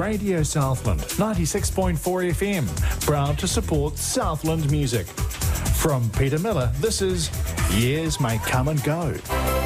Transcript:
Radio Southland, 96.4 FM, proud to support Southland music. From Peter Miller, this is Years May Come and Go.